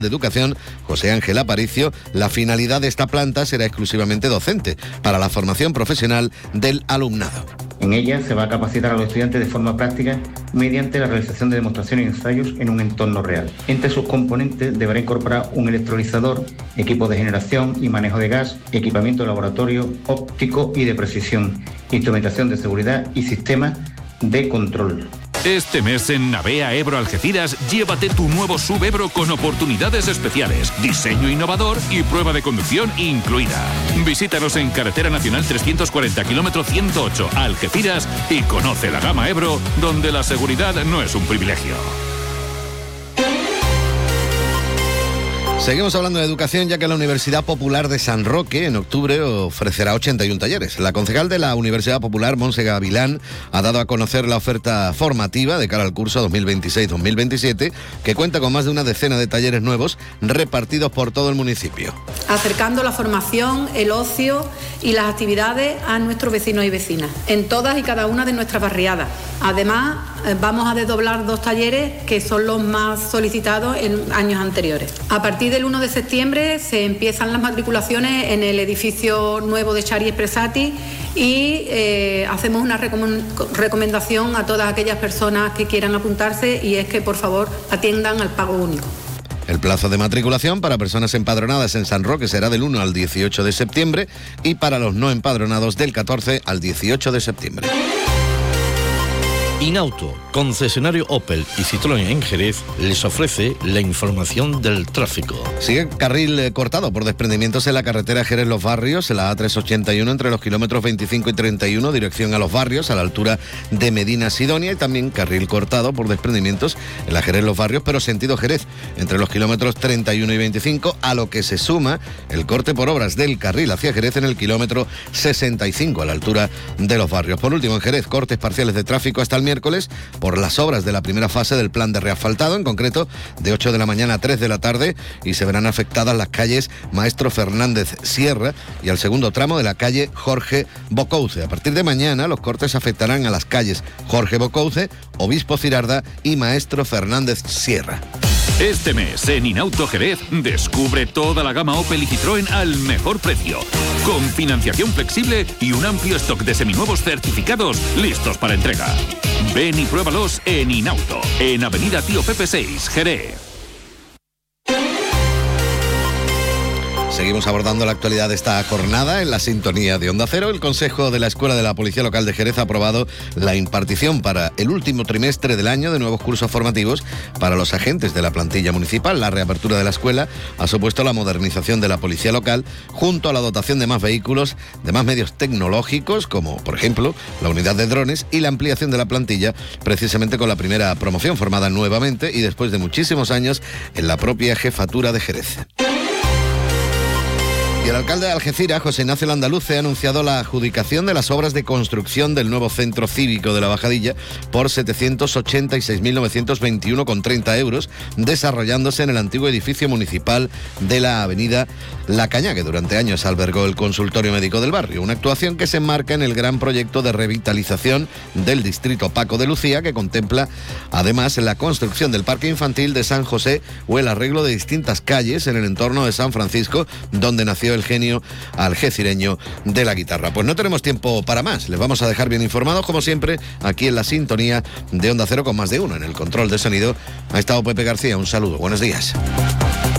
de Educación, José Ángel Aparicio, la finalidad de esta planta será exclusivamente docente, para la formación profesional del alumnado. En ella se va a capacitar a los estudiantes de forma práctica mediante la realización de demostraciones y ensayos en un entorno real. Entre sus componentes deberá incorporar un electrolizador, equipo de generación y manejo de gas, equipamiento de laboratorio óptico y de precisión, instrumentación de seguridad y sistemas de control. Este mes en Navea Ebro Algeciras, llévate tu nuevo SUV Ebro con oportunidades especiales, diseño innovador y prueba de conducción incluida. Visítanos en Carretera Nacional 340, kilómetro 108, Algeciras, y conoce la gama Ebro, donde la seguridad no es un privilegio. Seguimos hablando de educación, ya que la Universidad Popular de San Roque en octubre ofrecerá 81 talleres. La concejal de la Universidad Popular, Montse Gavilán, ha dado a conocer la oferta formativa de cara al curso 2026-2027, que cuenta con más de una decena de talleres nuevos repartidos por todo el municipio. Acercando la formación, el ocio y las actividades a nuestros vecinos y vecinas, en todas y cada una de nuestras barriadas. Además, vamos a desdoblar 2 talleres que son los más solicitados en años anteriores. A partir del 1 de septiembre se empiezan las matriculaciones en el edificio nuevo de Chari Espresati y hacemos una recomendación a todas aquellas personas que quieran apuntarse, y es que por favor atiendan al pago único. El plazo de matriculación para personas empadronadas en San Roque será del 1 al 18 de septiembre y para los no empadronados del 14 al 18 de septiembre. Inauto, concesionario Opel y Citroën en Jerez, les ofrece la información del tráfico. Sigue carril cortado por desprendimientos en la carretera Jerez-Los Barrios, en la A381 entre los kilómetros 25 y 31, dirección a Los Barrios, a la altura de Medina Sidonia, y también carril cortado por desprendimientos en la Jerez-Los Barrios, pero sentido Jerez, entre los kilómetros 31 y 25, a lo que se suma el corte por obras del carril hacia Jerez en el kilómetro 65, a la altura de Los Barrios. Por último, en Jerez, cortes parciales de tráfico hasta el miércoles por las obras de la primera fase del plan de reasfaltado, en concreto de 8 de la mañana a 3 de la tarde, y se verán afectadas las calles Maestro Fernández Sierra y al segundo tramo de la calle Jorge Bocouce. A partir de mañana los cortes afectarán a las calles Jorge Bocouce, Obispo Cirarda y Maestro Fernández Sierra. Este mes en Inauto Jerez descubre toda la gama Opel y Citroën al mejor precio, con financiación flexible y un amplio stock de seminuevos certificados listos para entrega. Ven y pruébalos en Inauto, en Avenida Tío Pepe 6, Jerez. Seguimos abordando la actualidad de esta jornada en la sintonía de Onda Cero. El Consejo de la Escuela de la Policía Local de Jerez ha aprobado la impartición para el último trimestre del año de nuevos cursos formativos para los agentes de la plantilla municipal. La reapertura de la escuela ha supuesto la modernización de la policía local junto a la dotación de más vehículos, de más medios tecnológicos, como por ejemplo la unidad de drones, y la ampliación de la plantilla, precisamente con la primera promoción formada nuevamente y después de muchísimos años en la propia jefatura de Jerez. Y el alcalde de Algeciras, José Ignacio Landaluce, ha anunciado la adjudicación de las obras de construcción del nuevo centro cívico de la Bajadilla por 786.921,30 euros, desarrollándose en el antiguo edificio municipal de la avenida La Cañá, que durante años albergó el consultorio médico del barrio. Una actuación que se enmarca en el gran proyecto de revitalización del distrito Paco de Lucía, que contempla además la construcción del parque infantil de San José o el arreglo de distintas calles en el entorno de San Francisco, donde nació el genio algecireño de la guitarra. Pues no tenemos tiempo para más, les vamos a dejar bien informados como siempre aquí en la sintonía de Onda Cero con Más de Uno. En el control de sonido ha estado Pepe García, un saludo, buenos días.